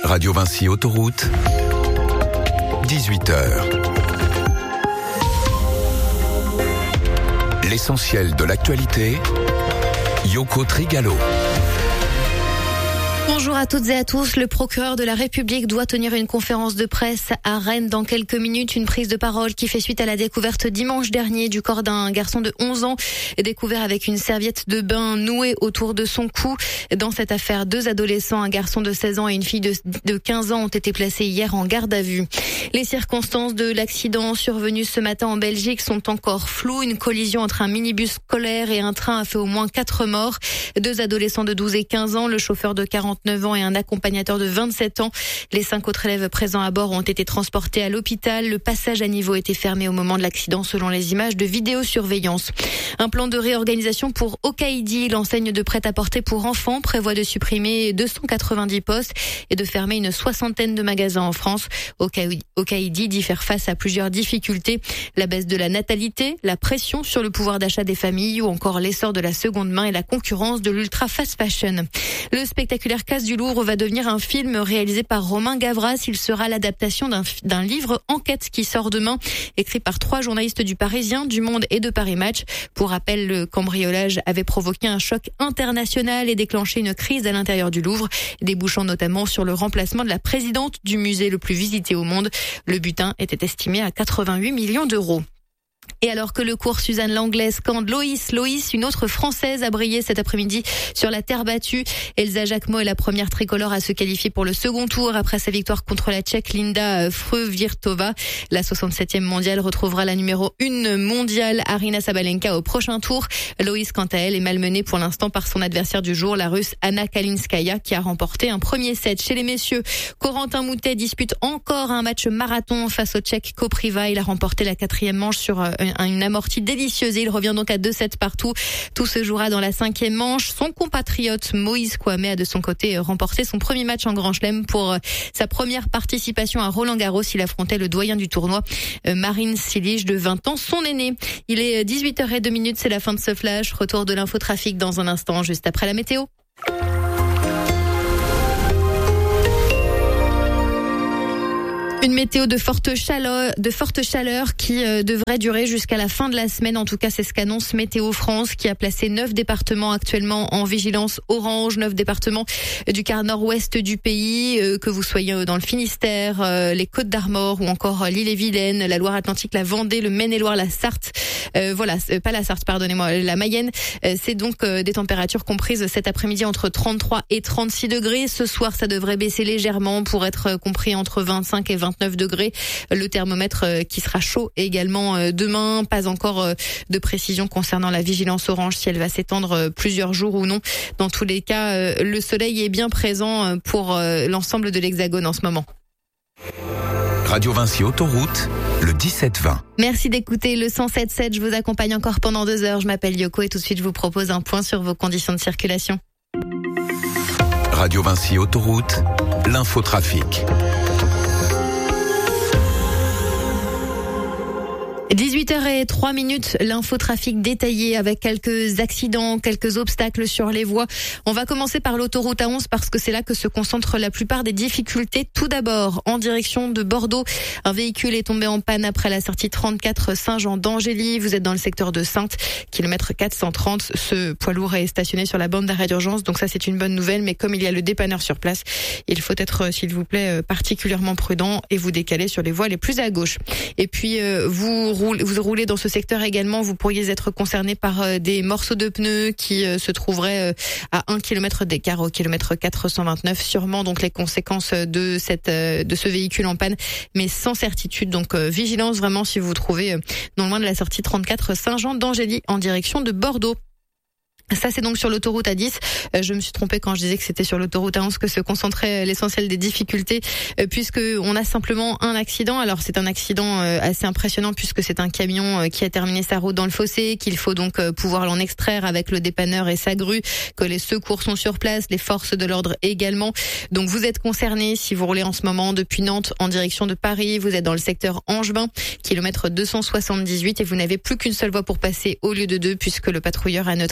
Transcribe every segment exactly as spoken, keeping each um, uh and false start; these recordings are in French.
Radio Vinci Autoroute, dix-huit heures. L'essentiel de l'actualité, Yoko Trigalo. Bonjour à toutes et à tous. Le procureur de la République doit tenir une conférence de presse à Rennes dans quelques minutes. Une prise de parole qui fait suite à la découverte dimanche dernier du corps d'un garçon de onze ans découvert avec une serviette de bain nouée autour de son cou. Dans cette affaire, deux adolescents, un garçon de seize ans et une fille de, de quinze ans ont été placés hier en garde à vue. Les circonstances de l'accident survenu ce matin en Belgique sont encore floues. Une collision entre un minibus scolaire et un train a fait au moins quatre morts. Deux adolescents de douze et quinze ans, le chauffeur de quarante-neuf ans et un accompagnateur de vingt-sept ans. Les cinq autres élèves présents à bord ont été transportés à l'hôpital. Le passage à niveau était fermé au moment de l'accident selon les images de vidéosurveillance. Un plan de réorganisation pour Okaïdi, l'enseigne de prêt-à-porter pour enfants, prévoit de supprimer deux cent quatre-vingt-dix postes et de fermer une soixantaine de magasins en France. Okaïdi dit faire face à plusieurs difficultés. La baisse de la natalité, la pression sur le pouvoir d'achat des familles ou encore l'essor de la seconde main et la concurrence de l'ultra fast fashion. Le spectaculaire Casse du Louvre va devenir un film réalisé par Romain Gavras. Il sera l'adaptation d'un, d'un livre enquête qui sort demain, écrit par trois journalistes du Parisien, du Monde et de Paris Match. Pour rappel, le cambriolage avait provoqué un choc international et déclenché une crise à l'intérieur du Louvre, débouchant notamment sur le remplacement de la présidente du musée le plus visité au monde. Le butin était estimé à quatre-vingt-huit millions d'euros. Et alors que le cours Suzanne Langlais scande Loïs, Loïs, une autre Française a brillé cet après-midi sur la terre battue. Elsa Jacquemot est la première tricolore à se qualifier pour le second tour après sa victoire contre la Tchèque Linda Fruhvirtova. La soixante-septième mondiale retrouvera la numéro un mondiale Aryna Sabalenka au prochain tour. Loïs, quant à elle, est malmenée pour l'instant par son adversaire du jour, la Russe Anna Kalinskaya, qui a remporté un premier set. Chez les messieurs, Corentin Moutet dispute encore un match marathon face au Tchèque Kopriva. Il a remporté la quatrième manche sur une amortie délicieuse et il revient donc à deux sept partout. Tout se jouera dans la cinquième manche. Son compatriote Moïse Kouamé a de son côté remporté son premier match en Grand Chelem pour sa première participation à Roland-Garros. Il affrontait le doyen du tournoi, Marin Cilic, de vingt ans, son aîné. Il est dix-huit heures zéro deux, c'est la fin de ce flash. Retour de l'infotrafic dans un instant, juste après la météo. Une météo de forte chaleur, de forte chaleur qui euh, devrait durer jusqu'à la fin de la semaine. En tout cas, c'est ce qu'annonce Météo France, qui a placé neuf départements actuellement en vigilance orange, neuf départements du quart nord-ouest du pays, euh, que vous soyez dans le Finistère, euh, les Côtes-d'Armor ou encore l'Île-et-Vilaine, la Loire-Atlantique, la Vendée, le Maine-et-Loire, la Sarthe. Euh, voilà, pas la Sarthe, pardonnez-moi, la Mayenne. Euh, c'est donc euh, des températures comprises cet après-midi entre trente-trois et trente-six degrés. Ce soir, ça devrait baisser légèrement pour être compris entre vingt-cinq et vingt-neuf degrés. Le thermomètre qui sera chaud également demain. Pas encore de précision concernant la vigilance orange, si elle va s'étendre plusieurs jours ou non. Dans tous les cas, le soleil est bien présent pour l'ensemble de l'Hexagone en ce moment. Radio Vinci Autoroute, le dix-sept vingt. Merci d'écouter le cent sept sept. Je vous accompagne encore pendant deux heures. Je m'appelle Yoko et tout de suite je vous propose un point sur vos conditions de circulation. Radio Vinci Autoroute, l'infotrafic. dix-huit heures zéro trois, l'infotrafic détaillé avec quelques accidents, quelques obstacles sur les voies. On va commencer par l'autoroute A onze parce que c'est là que se concentrent la plupart des difficultés. Tout d'abord, en direction de Bordeaux, un véhicule est tombé en panne après la sortie trente-quatre Saint-Jean d'Angély. Vous êtes dans le secteur de Saintes, kilomètre quatre cent trente. Ce poids lourd est stationné sur la bande d'arrêt d'urgence, donc ça c'est une bonne nouvelle. Mais comme il y a le dépanneur sur place, il faut être, s'il vous plaît, particulièrement prudent et vous décaler sur les voies les plus à gauche. Et puis, vous Vous roulez dans ce secteur également, vous pourriez être concerné par des morceaux de pneus qui se trouveraient à un kilomètre d'écart au kilomètre quatre cent vingt-neuf. Sûrement donc les conséquences de cette de ce véhicule en panne, mais sans certitude. Donc vigilance vraiment si vous vous trouvez non loin de la sortie trente-quatre Saint-Jean d'Angély en direction de Bordeaux. Ça, c'est donc sur l'autoroute A dix. Euh, je me suis trompée quand je disais que c'était sur l'autoroute A onze que se concentrait l'essentiel des difficultés, euh, puisque on a simplement un accident. Alors, c'est un accident euh, assez impressionnant puisque c'est un camion euh, qui a terminé sa route dans le fossé, qu'il faut donc euh, pouvoir l'en extraire avec le dépanneur et sa grue, que les secours sont sur place, les forces de l'ordre également. Donc, vous êtes concernés si vous roulez en ce moment depuis Nantes en direction de Paris. Vous êtes dans le secteur Angevin, kilomètre deux cent soixante-dix-huit, et vous n'avez plus qu'une seule voie pour passer au lieu de deux puisque le patrouilleur a neutralisé la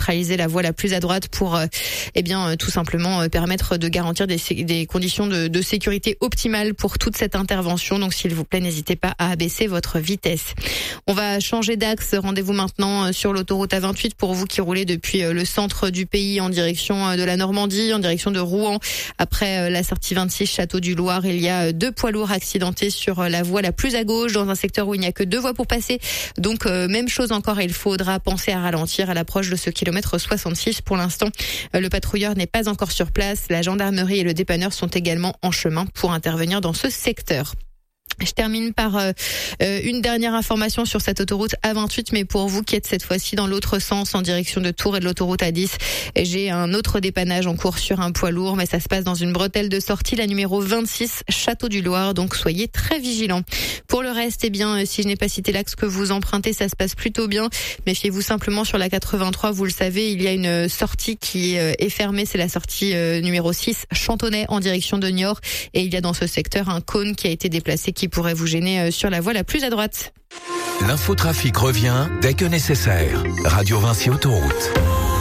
la voie la plus à droite pour, euh, eh bien, euh, tout simplement euh, permettre de garantir des, des conditions de, de sécurité optimales pour toute cette intervention. Donc, s'il vous plaît, n'hésitez pas à abaisser votre vitesse. On va changer d'axe. Rendez-vous maintenant sur l'autoroute A vingt-huit pour vous qui roulez depuis le centre du pays en direction de la Normandie, en direction de Rouen. Après la sortie vingt-six Château du Loir, il y a deux poids lourds accidentés sur la voie la plus à gauche dans un secteur où il n'y a que deux voies pour passer. Donc, même chose encore, il faudra penser à ralentir à l'approche de ce kilomètre soixante-six. Pour l'instant, le patrouilleur n'est pas encore sur place. La gendarmerie et le dépanneur sont également en chemin pour intervenir dans ce secteur. Je termine par euh, une dernière information sur cette autoroute A vingt-huit, mais pour vous qui êtes cette fois-ci dans l'autre sens, en direction de Tours et de l'autoroute A dix, j'ai un autre dépannage en cours sur un poids lourd, mais ça se passe dans une bretelle de sortie, la numéro vingt-six, Château du Loir, donc soyez très vigilants. Pour le reste, eh bien, si je n'ai pas cité l'axe que vous empruntez, ça se passe plutôt bien. Méfiez-vous simplement sur la quatre-vingt-trois, vous le savez, il y a une sortie qui est fermée, c'est la sortie numéro six, Chantonnay, en direction de Niort, et il y a dans ce secteur un cône qui a été déplacé qui pourrait vous gêner sur la voie la plus à droite. L'infotrafic revient dès que nécessaire. Radio Vinci Autoroute.